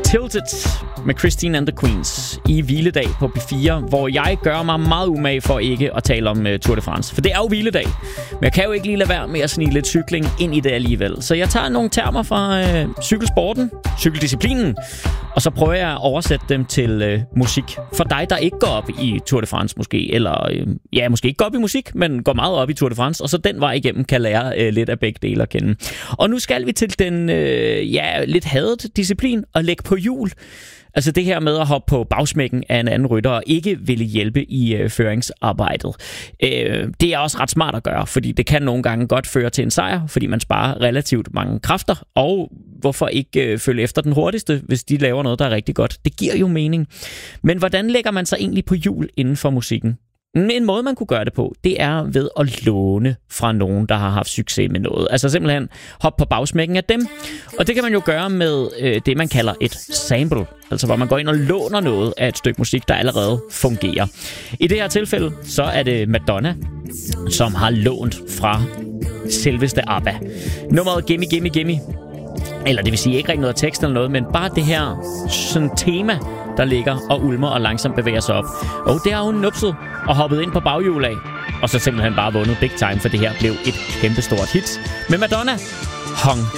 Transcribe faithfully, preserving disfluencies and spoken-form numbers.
Tilted med Christine and the Queens i hviledag på P fire, hvor jeg gør mig meget umage for ikke at tale om uh, Tour de France. For det er jo hviledag, men jeg kan jo ikke lige lade være med at snige lidt cykling ind i det alligevel. Så jeg tager nogle termer fra uh, cykelsporten, cykeldisciplinen, og så prøver jeg at oversætte dem til uh, musik. For dig, der ikke går op i Tour de France måske, eller uh, ja, måske ikke går op i musik, men går meget op i Tour de France, og så den vej igennem kan lære uh, lidt af begge dele at kende. Og nu skal vi til den uh, ja, lidt hadet disciplin og lægge på hjul. Altså det her med at hoppe på bagsmækken af en anden rytter og ikke ville hjælpe i øh, føringsarbejdet. Øh, det er også ret smart at gøre, fordi det kan nogle gange godt føre til en sejr, fordi man sparer relativt mange kræfter, og hvorfor ikke øh, følge efter den hurtigste, hvis de laver noget, der er rigtig godt. Det giver jo mening. Men hvordan lægger man sig egentlig på hjul inden for musikken? En måde, man kunne gøre det på, det er ved at låne fra nogen, der har haft succes med noget. Altså simpelthen hoppe på bagsmækken af dem. Og det kan man jo gøre med øh, det, man kalder et sample. Altså hvor man går ind og låner noget af et stykke musik, der allerede fungerer. I det her tilfælde, så er det Madonna, som har lånt fra selveste ABBA. Nummeret Gimme Gimme Gimme. Eller det vil sige ikke rigtig noget tekst eller noget, men bare det her sådan tema, der ligger og ulmer og langsomt bevæger sig op. Og det har hun nupset og hoppet ind på baghjul af. Og så simpelthen bare vundet big time, for det her blev et kæmpestort hit med Madonna, Hung